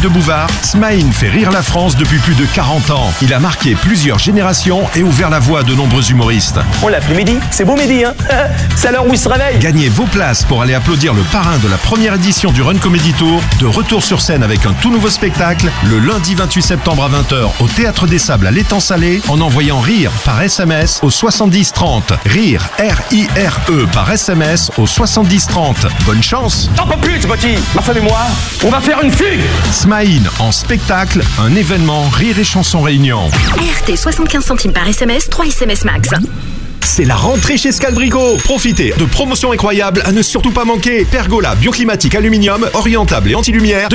de Bouvard, Smaïn fait rire la France depuis plus de 40 ans. Il a marqué plusieurs générations et ouvert la voie à de nombreux humoristes. On l'appelle Mehdi, c'est beau Mehdi, hein. C'est à l'heure où il se réveille. Gagnez vos places pour aller applaudir le parrain de la première édition du Run Comedy Tour, de retour sur scène avec un tout nouveau spectacle, le lundi 28 septembre à 20h au Théâtre des Sables à l'Étang Salé, en envoyant RIRE par SMS au 70 30. RIRE, R-I-R-E par SMS au 70 30. Bonne chance. T'en peux plus, petit. Ma femme et moi, on va faire une fugue. Smaïn en spectacle, un événement Rire et Chanson Réunion. RT 75 centimes par SMS, 3 SMS max. C'est la rentrée chez Scalbrico. Profitez de promotions incroyables à ne surtout pas manquer. Pergola, bioclimatique, aluminium, orientable et anti-lumière,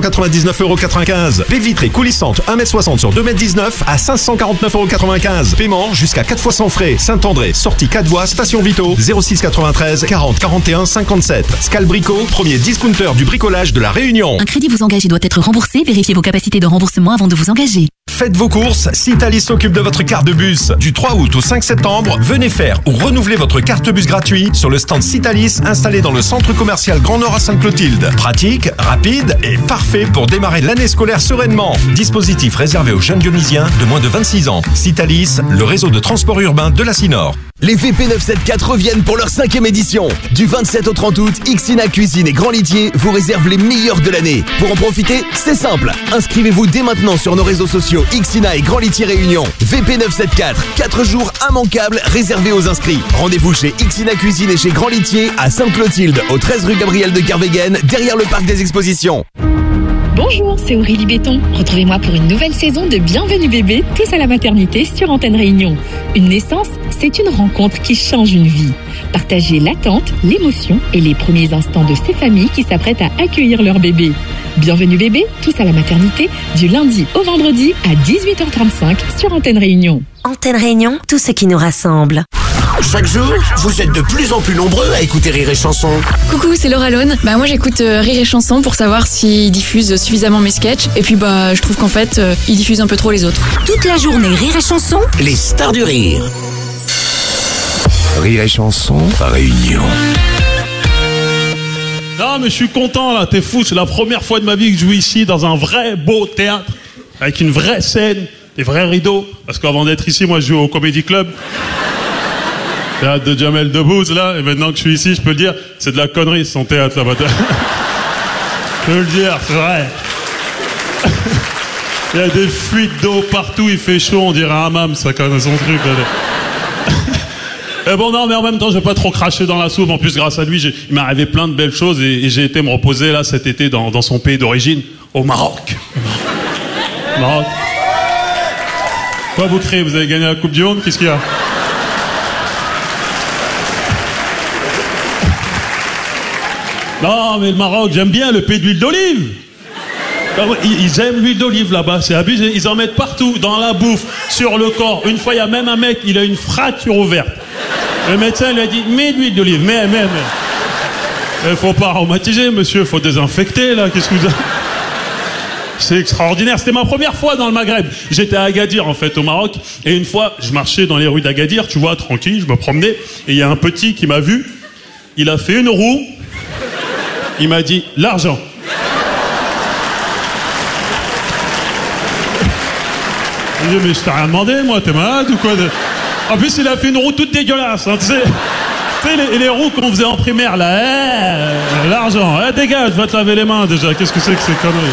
2499,95 €. Baie vitrée coulissante, 1m60 sur 2m19 à 549,95 €. Paiement jusqu'à 4 fois sans frais. Saint-André, sortie 4 voies, station Vito, 06 93 40 41 57. Scalbrico, premier discounter du bricolage de la Réunion. Un crédit vous engage et doit être remboursé. Vérifiez vos capacités de remboursement avant de vous engager. Faites vos courses, Citalis s'occupe de votre carte de bus. Du 3 août au 5 septembre, venez faire ou renouveler votre carte bus gratuit sur le stand Citalis installé dans le centre commercial Grand Nord à Sainte-Clotilde. Pratique, rapide et parfait pour démarrer l'année scolaire sereinement. Dispositif réservé aux jeunes dionysiens de moins de 26 ans. Citalis, le réseau de transport urbain de la Cinor. Les VP 974 reviennent pour leur 5e édition. Du 27 au 30 août, Xina Cuisine et Grand Litier vous réservent les meilleurs de l'année. Pour en profiter, c'est simple. Inscrivez-vous dès maintenant sur nos réseaux sociaux Xina et Grand Litier Réunion. VP 974, 4 jours immanquables réservés aux inscrits. Rendez-vous chez Xina Cuisine et chez Grand Litier à Sainte-Clotilde, au 13 rue Gabriel de Kervegen, derrière le parc des expositions. Bonjour, c'est Aurélie Béton. Retrouvez-moi pour une nouvelle saison de Bienvenue bébé, tous à la maternité sur Antenne Réunion. Une naissance, c'est une rencontre qui change une vie. Partagez l'attente, l'émotion et les premiers instants de ces familles qui s'apprêtent à accueillir leur bébé. Bienvenue bébé, tous à la maternité, du lundi au vendredi à 18h35 sur Antenne Réunion. Antenne Réunion, tout ce qui nous rassemble. Chaque jour, vous êtes de plus en plus nombreux à écouter Rire et Chanson. Coucou, c'est Laura Lone. Moi j'écoute Rire et Chanson pour savoir s'ils diffusent suffisamment mes sketchs. Et puis je trouve qu'en fait, ils diffusent un peu trop les autres. Toute la journée, Rire et Chanson. Les stars du rire. Rire et Chanson, Réunion. Non mais je suis content là, t'es fou, c'est la première fois de ma vie que je joue ici dans un vrai beau théâtre, avec une vraie scène, des vrais rideaux. Parce qu'avant d'être ici, moi je joue au Comedy Club. Théâtre de Jamel Debbouze là, et maintenant que je suis ici, je peux le dire, c'est de la connerie son théâtre là-bas. Je peux le dire, c'est vrai. Il y a des fuites d'eau partout, il fait chaud, on dirait un hammam, ça connaît son truc là. Et bon non, mais en même temps, je vais pas trop cracher dans la soupe. En plus, grâce à lui, il m'est arrivé plein de belles choses et j'ai été me reposer là cet été dans son pays d'origine, au Maroc. Maroc. Quoi vous criez? Vous avez gagné la Coupe du Monde? Qu'est-ce qu'il y a? Non, mais le Maroc, j'aime bien le pays de l'huile d'olive. Ils aiment l'huile d'olive là-bas, c'est abusé. Ils en mettent partout, dans la bouffe, sur le corps. Une fois, il y a même un mec, il a une fracture ouverte. Le médecin lui a dit, mets de l'huile d'olive, mais. Il faut pas aromatiser, monsieur, faut désinfecter, là, qu'est-ce que vous avez... C'est extraordinaire, c'était ma première fois dans le Maghreb. J'étais à Agadir, en fait, au Maroc, et une fois, je marchais dans les rues d'Agadir, tu vois, tranquille, je me promenais, et il y a un petit qui m'a vu, il a fait une roue, il m'a dit, l'argent. J'ai dit, mais je t'ai rien demandé, moi, t'es malade ou quoi? En plus, il a fait une roue toute dégueulasse, hein, tu sais, les roues qu'on faisait en primaire, là, l'argent, dégage, va te laver les mains, déjà, qu'est-ce que c'est que ces conneries?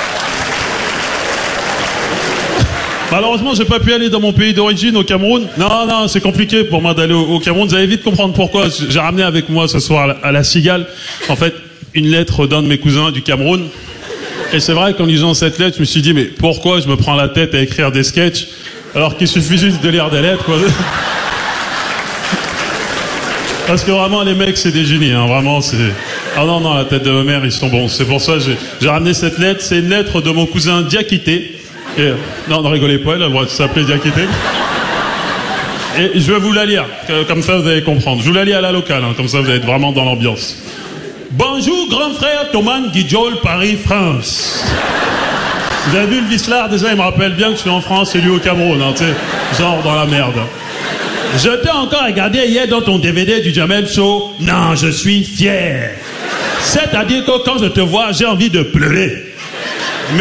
Malheureusement, j'ai pas pu aller dans mon pays d'origine, au Cameroun. Non, c'est compliqué pour moi d'aller au Cameroun. Vous allez vite comprendre pourquoi. J'ai ramené avec moi ce soir à la Cigale, en fait, une lettre d'un de mes cousins du Cameroun. Et c'est vrai qu'en lisant cette lettre, je me suis dit, mais pourquoi je me prends la tête à écrire des sketchs alors qu'il suffit juste de lire des lettres, quoi. Parce que vraiment, les mecs, c'est des génies, hein, vraiment, c'est... Ah non, la tête de ma mère, ils sont bons. C'est pour ça que j'ai ramené cette lettre. C'est une lettre de mon cousin Diakité. Et, non, ne rigolez pas, elle a le droit de s'appeler Diakité. Et je vais vous la lire, comme ça vous allez comprendre. Je vous la lis à la locale, hein, comme ça vous allez être vraiment dans l'ambiance. Bonjour, grand frère Thomas Guidjol, Paris, France. Vous avez vu le vicelard, déjà, il me rappelle bien que je suis en France et lui au Cameroun, hein, tu sais, genre dans la merde. Je t'ai encore regardé hier dans ton DVD du Jamel Show. Non, je suis fier. C'est-à-dire que quand je te vois, j'ai envie de pleurer.